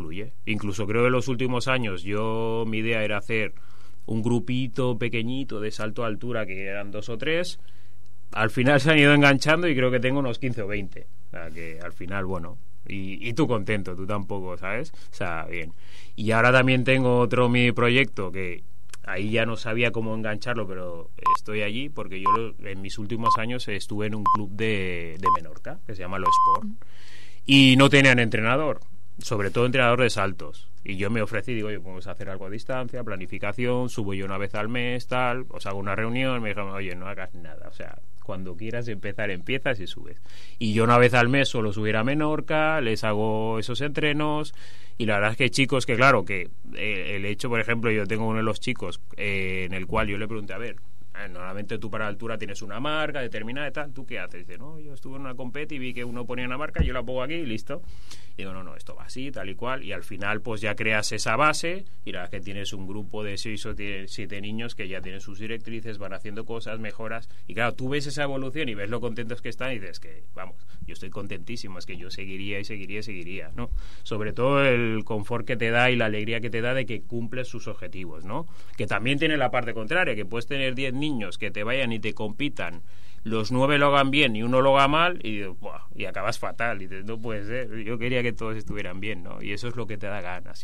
fluye. Incluso creo que en los últimos años mi idea era hacer un grupito pequeñito de salto a altura, que eran 2 o 3. Al final se han ido enganchando y creo que tengo unos 15 o 20. O sea, que al final, bueno, y tú contento, tú tampoco, ¿sabes? O sea, bien. Y ahora también tengo otro mi proyecto que ahí ya no sabía cómo engancharlo, pero estoy allí porque yo en mis últimos años estuve en un club de Menorca que se llama Lo Sport y no tenían entrenador, sobre todo entrenador de saltos. Y yo me ofrecí, digo, oye, podemos hacer algo a distancia, planificación, subo yo una vez al mes, tal, os hago una reunión, me dijeron, oye, no hagas nada, o sea, cuando quieras empezar, empiezas y subes. Y yo una vez al mes solo subir a Menorca, les hago esos entrenos, y la verdad es que chicos que, claro, que el hecho, por ejemplo, yo tengo uno de los chicos en el cual yo le pregunté, a ver, normalmente tú para altura tienes una marca determinada y tal, ¿tú qué haces? Dice, no, yo estuve en una compet y vi que uno ponía una marca, yo la pongo aquí y listo. Y digo, no, esto va así, tal y cual, y al final pues ya creas esa base y la verdad es que tienes un grupo de 6 o 7 niños que ya tienen sus directrices, van haciendo cosas, mejoras, y claro, tú ves esa evolución y ves lo contentos que están y dices que, vamos, yo estoy contentísimo, es que yo seguiría, ¿no? Sobre todo el confort que te da y la alegría que te da de que cumples sus objetivos, ¿no? Que también tiene la parte contraria, que puedes tener 10 niños que te vayan y te compitan, los 9 lo hagan bien y uno lo haga mal y acabas fatal y no puede ser. Yo quería que todos estuvieran bien, ¿no? Y eso es lo que te da ganas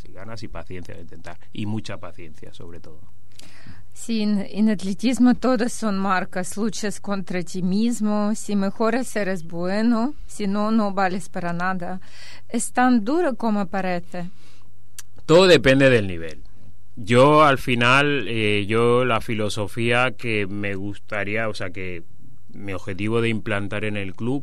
y paciencia de intentar, y mucha paciencia sobre todo. Sí, en atletismo todas son marcas, luchas contra ti mismo, si mejoras eres bueno, si no, no vales para nada. ¿Es tan duro como parece? Todo depende del nivel. Yo al final, la filosofía que me gustaría, o sea, que mi objetivo de implantar en el club,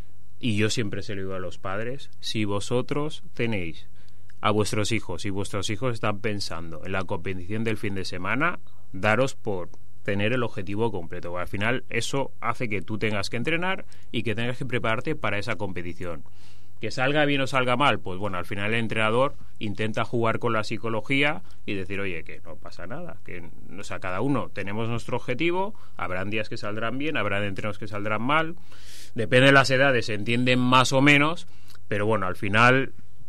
y yo siempre se lo digo a los padres, si vosotros tenéis a vuestros hijos y vuestros hijos están pensando en la competición del fin de semana, daros por tener el objetivo completo, porque al final eso hace que tú tengas que entrenar y que tengas que prepararte para esa competición. Que salga bien o salga mal, pues bueno, al final el entrenador intenta jugar con la psicología y decir, oye, que no pasa nada, que, o sea, cada uno tenemos nuestro objetivo, habrán días que saldrán bien, habrán entrenos que saldrán mal, depende de las edades, se entienden más o menos, pero bueno, al final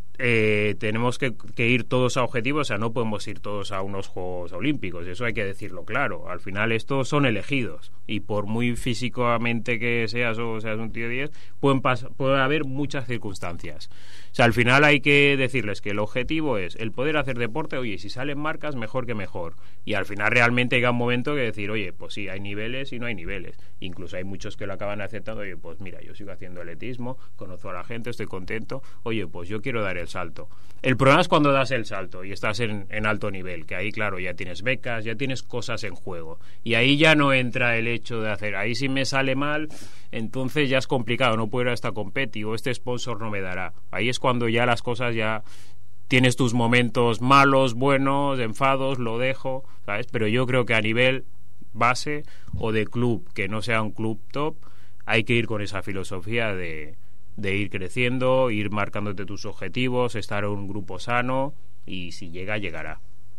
tenemos que ir todos a objetivos, o sea, no podemos ir todos a unos Juegos Olímpicos, eso hay que decirlo claro. Al final estos son elegidos y por muy físicamente que seas o seas un tío 10, puede haber muchas circunstancias. O sea, al final hay que decirles que el objetivo es el poder hacer deporte, oye, si salen marcas, mejor que mejor. Y al final realmente llega un momento que decir, oye, pues sí, hay niveles y no hay niveles. Incluso hay muchos que lo acaban aceptando, oye, pues mira, yo sigo haciendo atletismo, conozco a la gente, estoy contento, oye, pues yo quiero dar el salto. El problema es cuando das el salto y estás en alto nivel, que ahí, claro, ya tienes becas, ya tienes cosas en juego. Y ahí ya no entra el hecho de hacer, ahí si me sale mal, entonces ya es complicado, no puedo ir a esta competi o este sponsor no me dará. Ahí es cuando ya las cosas ya tienes tus momentos malos, buenos, enfados, lo dejo, ¿sabes? Pero yo creo que a nivel base o de club, que no sea un club top, hay que ir con esa filosofía de ir creciendo, ir marcándote tus objetivos, estar en un grupo sano y si llega, llegará.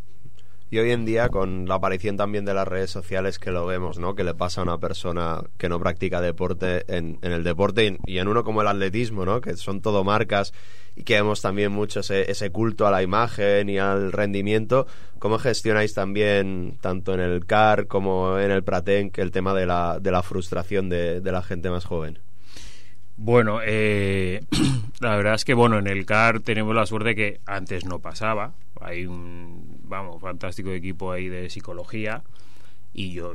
Y hoy en día, con la aparición también de las redes sociales, que lo vemos, ¿no? Que le pasa a una persona que no practica deporte en el deporte y en uno como el atletismo, ¿no? Que son todo marcas y que vemos también mucho ese culto a la imagen y al rendimiento. ¿Cómo gestionáis también, tanto en el CAR como en el Pratenc, el tema de la frustración de la gente más joven? Bueno, la verdad es que bueno, en el CAR tenemos la suerte que antes no pasaba. Hay un fantástico equipo ahí de psicología y yo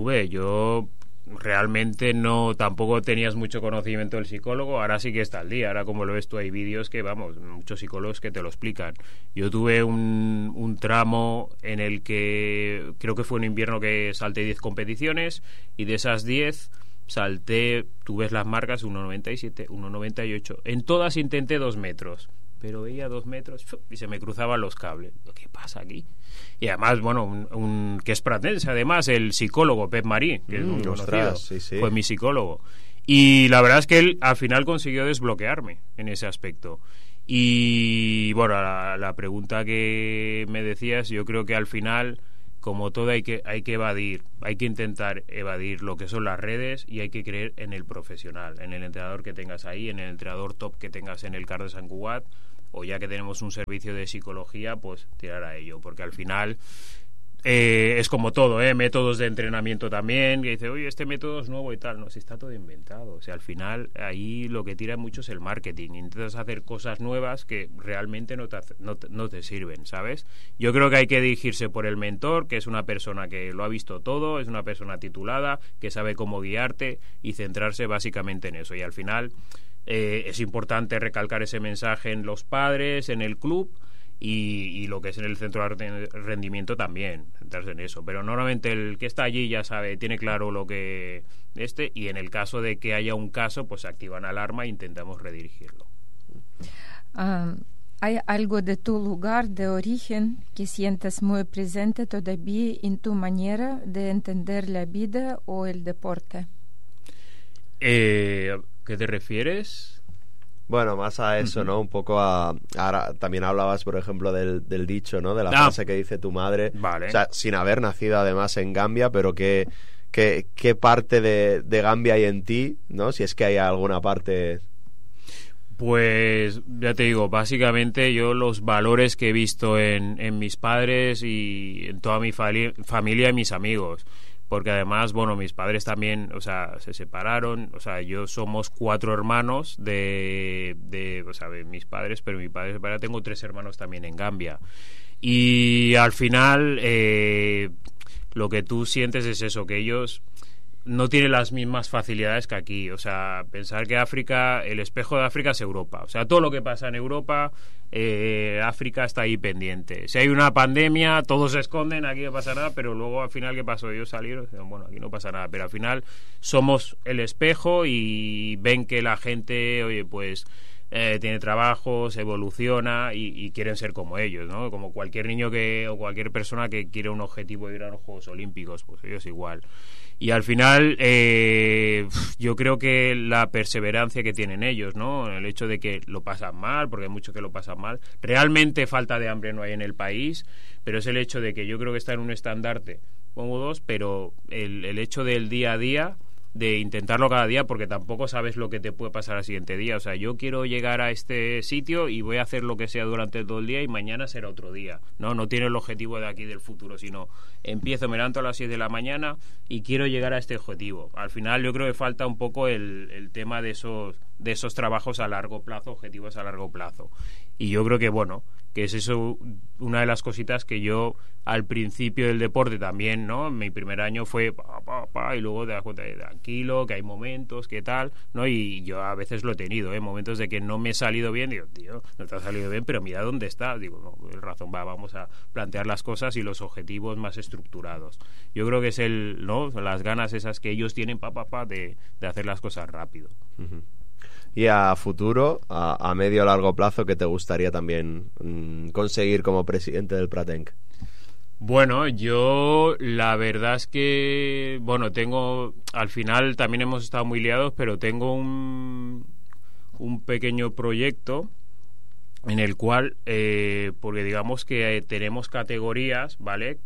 realmente tampoco tenías mucho conocimiento del psicólogo. Ahora sí que está al día. Ahora, como lo ves tú, hay vídeos que muchos psicólogos que te lo explican. Yo tuve un tramo en el que creo que fue un invierno que salté 10 competiciones y de esas 10 salté, tú ves las marcas, 1,97, 1,98. En todas intenté 2 metros, pero veía 2 metros y se me cruzaban los cables. ¿Qué pasa aquí? Y además, bueno, que es pratense, además, el psicólogo Pep Marí, que es muy conocido, sí. Fue mi psicólogo. Y la verdad es que él al final consiguió desbloquearme en ese aspecto. Y bueno, la pregunta que me decías, yo creo que al final, como todo, hay que evadir, hay que intentar evadir lo que son las redes y hay que creer en el profesional, en el entrenador que tengas ahí, en el entrenador top que tengas en el CAR de Sant Cugat, o ya que tenemos un servicio de psicología, pues tirar a ello, porque al final es como todo, métodos de entrenamiento también, que dice, oye, este método es nuevo y tal, no, si está todo inventado, o sea, al final ahí lo que tira mucho es el marketing, intentas hacer cosas nuevas que realmente no te sirven, ¿sabes? Yo creo que hay que dirigirse por el mentor, que es una persona que lo ha visto todo, es una persona titulada, que sabe cómo guiarte y centrarse básicamente en eso, y al final es importante recalcar ese mensaje en los padres, en el club, y lo que es en el centro de rendimiento también, centrarse en eso. Pero normalmente el que está allí ya sabe, tiene claro lo que y en el caso de que haya un caso, pues activan alarma e intentamos redirigirlo. ¿Hay algo de tu lugar de origen que sientas muy presente todavía en tu manera de entender la vida o el deporte? ¿Qué te refieres? Bueno, más a eso, ¿no? Un poco ahora también hablabas, por ejemplo, del dicho, ¿no? De la frase que dice tu madre. Vale. O sea, sin haber nacido además en Gambia, pero ¿qué parte de Gambia hay en ti, ¿no? Si es que hay alguna parte... Pues ya te digo, básicamente yo los valores que he visto en mis padres y en toda mi familia y mis amigos, porque además, bueno, mis padres también, o sea, se separaron, o sea, yo somos 4 hermanos de mis padres, pero mi padre se separó, tengo 3 hermanos también en Gambia, y al final lo que tú sientes es eso, que ellos no tiene las mismas facilidades que aquí, o sea, pensar que África, el espejo de África es Europa, o sea, todo lo que pasa en Europa, África está ahí pendiente. Si hay una pandemia, todos se esconden, aquí no pasa nada, pero luego al final, ¿qué pasó? Ellos salieron, bueno, aquí no pasa nada, pero al final somos el espejo y ven que la gente, oye, pues tiene trabajo, se evoluciona y quieren ser como ellos, ¿no? Como cualquier niño o cualquier persona que quiere un objetivo de ir a los Juegos Olímpicos, pues ellos igual. Y al final yo creo que la perseverancia que tienen ellos, ¿no? El hecho de que lo pasan mal, porque hay muchos que lo pasan mal, realmente falta de hambre no hay en el país, pero es el hecho de que yo creo que está en un estandarte cómodos, pero el hecho del día a día, de intentarlo cada día, porque tampoco sabes lo que te puede pasar al siguiente día. O sea, yo quiero llegar a este sitio y voy a hacer lo que sea durante todo el día y mañana será otro día. No tiene el objetivo de aquí del futuro, sino empiezo, me levanto a las 6 de la mañana y quiero llegar a este objetivo. Al final yo creo que falta un poco el tema de esos trabajos a largo plazo, objetivos a largo plazo. Y yo creo que, bueno, que es eso una de las cositas que yo al principio del deporte también, ¿no? Mi primer año fue y luego te das cuenta de tranquilo, que hay momentos, que tal, ¿no? Y yo a veces lo he tenido, momentos de que no me he salido bien, digo, tío, no te ha salido bien, pero mira dónde está, digo, no, el razón vamos a plantear las cosas y los objetivos más estructurados. Yo creo que es ¿no? Las ganas esas que ellos tienen, de hacer las cosas rápido. Uh-huh. Y a futuro, a medio o largo plazo, ¿qué te gustaría también conseguir como presidente del Pratenc? Bueno, yo la verdad es que, bueno, al final también hemos estado muy liados, pero tengo un pequeño proyecto en el cual, porque digamos que tenemos categorías, ¿vale?,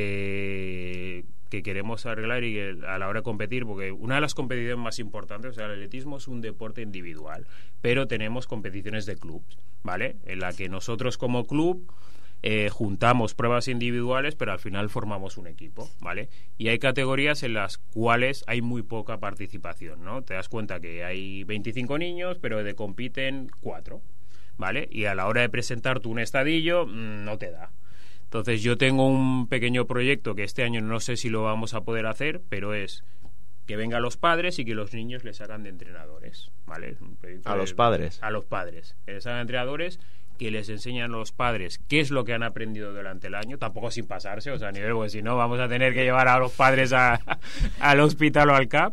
que queremos arreglar y que a la hora de competir, porque una de las competiciones más importantes, o sea, el atletismo es un deporte individual, pero tenemos competiciones de clubs, ¿vale?, en la que nosotros como club juntamos pruebas individuales, pero al final formamos un equipo, ¿vale? Y hay categorías en las cuales hay muy poca participación, ¿no? Te das cuenta que hay 25 niños, pero compiten 4, ¿vale? Y a la hora de presentar tú un estadillo, no te da. Entonces yo tengo un pequeño proyecto que este año no sé si lo vamos a poder hacer, pero es que vengan los padres y que los niños les hagan de entrenadores, ¿vale? Es un proyecto ¿A los padres? A los padres. Que les hagan entrenadores, que les enseñan a los padres qué es lo que han aprendido durante el año, tampoco sin pasarse, o sea, a nivel, porque si no vamos a tener que llevar a los padres al hospital o al CAP.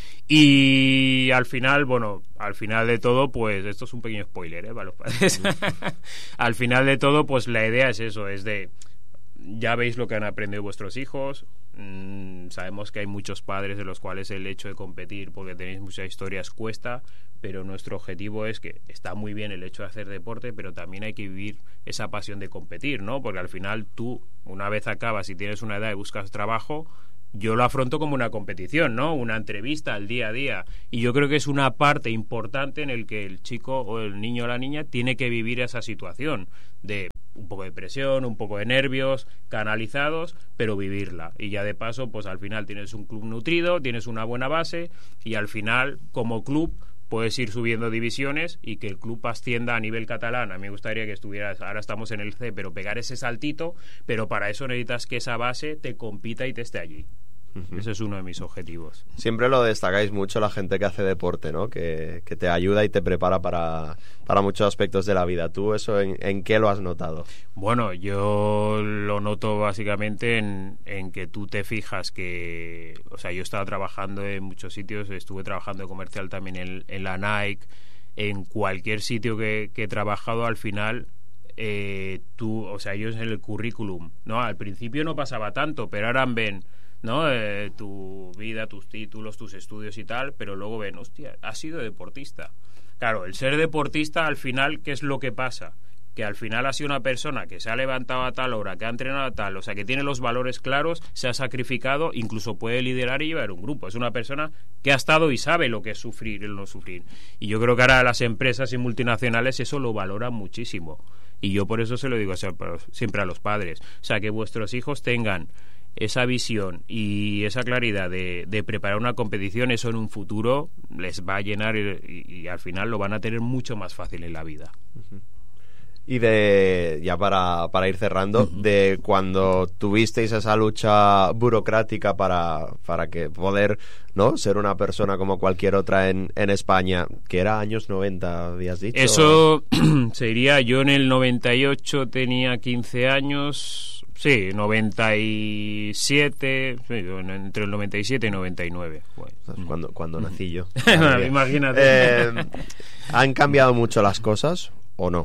Y al final, bueno, al final de todo, pues esto es un pequeño spoiler, para los padres. Al final de todo, pues la idea es eso, es de, ya veis lo que han aprendido vuestros hijos. Sabemos que hay muchos padres de los cuales el hecho de competir, porque tenéis muchas historias, cuesta, pero nuestro objetivo es que está muy bien el hecho de hacer deporte, pero también hay que vivir esa pasión de competir, ¿no? Porque al final tú, una vez acabas y tienes una edad y buscas trabajo, yo lo afronto como una competición, ¿no? Una entrevista al día a día. Y yo creo que es una parte importante en el que el chico o el niño o la niña tiene que vivir esa situación de un poco de presión, un poco de nervios, canalizados, pero vivirla. Y ya de paso, pues al final tienes un club nutrido, tienes una buena base y al final, como club, puedes ir subiendo divisiones y que el club ascienda a nivel catalán. A mí me gustaría que estuvieras, ahora estamos en el C, pero pegar ese saltito, pero para eso necesitas que esa base te compita y te esté allí. Ese es uno de mis objetivos. Siempre lo destacáis mucho la gente que hace deporte, ¿no? Que te ayuda y te prepara para muchos aspectos de la vida. ¿Tú eso en qué lo has notado? Bueno, yo lo noto básicamente en que tú te fijas que... O sea, yo estaba trabajando en muchos sitios, estuve trabajando de comercial también en la Nike, en cualquier sitio que he trabajado, al final... tú, o sea, ellos en el currículum, ¿no? Al principio no pasaba tanto, pero ahora ven... ¿no? Tu vida, tus títulos, tus estudios y tal, pero luego ven, hostia, has sido deportista. Claro, el ser deportista al final, ¿qué es lo que pasa? Que al final ha sido una persona que se ha levantado a tal hora, que ha entrenado a tal, o sea, que tiene los valores claros, se ha sacrificado, incluso puede liderar y llevar un grupo. Es una persona que ha estado y sabe lo que es sufrir y no sufrir. Y yo creo que ahora las empresas y multinacionales eso lo valoran muchísimo. Y yo por eso se lo digo siempre a los padres. O sea, que vuestros hijos tengan esa visión y esa claridad de preparar una competición, eso en un futuro les va a llenar y al final lo van a tener mucho más fácil en la vida. Y ya para ir cerrando, de cuando tuvisteis esa lucha burocrática para que poder, ¿no?, ser una persona como cualquier otra en España, que era años 90, habías dicho. Eso sería, yo en el 98 tenía 15 años... Sí, 97, sí, entre el 97 y 99. Bueno. Cuando nací yo. Imagínate. ¿Han cambiado mucho las cosas o no?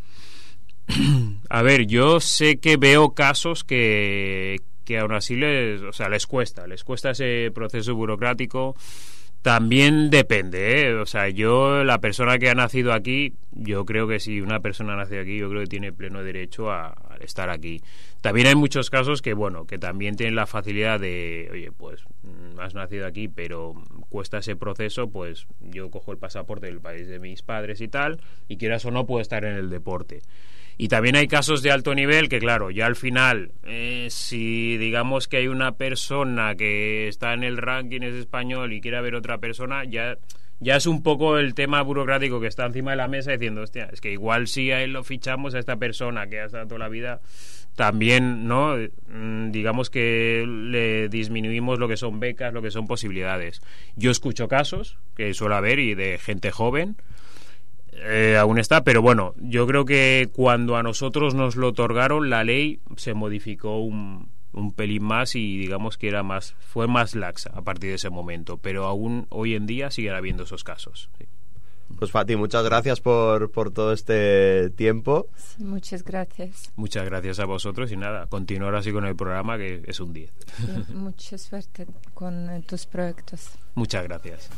A ver, yo sé que veo casos que aún así les cuesta ese proceso burocrático. También depende, ¿eh? O sea, la persona que ha nacido aquí, yo creo que si una persona ha nacido aquí, yo creo que tiene pleno derecho a estar aquí. También hay muchos casos que también tienen la facilidad de, oye, pues has nacido aquí, pero cuesta ese proceso, pues yo cojo el pasaporte del país de mis padres y tal, y quieras o no, puedo estar en el deporte. Y también hay casos de alto nivel que, claro, ya al final, si digamos que hay una persona que está en el ranking, es español y quiere ver otra persona, ya es un poco el tema burocrático que está encima de la mesa diciendo, hostia, es que igual si a él lo fichamos, a esta persona que ha estado toda la vida, también, ¿no? Digamos que le disminuimos lo que son becas, lo que son posibilidades. Yo escucho casos que suele haber y de gente joven, aún está, pero bueno, yo creo que cuando a nosotros nos lo otorgaron, la ley se modificó un pelín más y digamos que fue más laxa a partir de ese momento, pero aún hoy en día siguen habiendo esos casos. Sí. Pues Fati, muchas gracias por todo este tiempo. Sí, muchas gracias. Muchas gracias a vosotros y nada, continuar así con el programa que es un 10. Sí, mucha suerte con tus proyectos. Muchas gracias.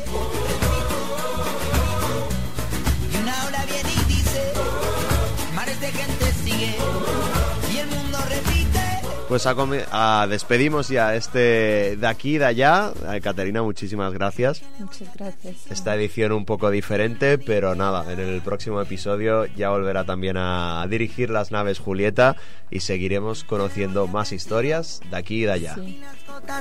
Una hora viene y dice, mares de gente sigue y el mundo repite. Pues despedimos ya de aquí, de allá. Caterina, muchísimas gracias. Muchas gracias. Esta edición un poco diferente, pero nada, en el próximo episodio ya volverá también a dirigir las naves Julieta y seguiremos conociendo más historias de aquí y de allá. Sí.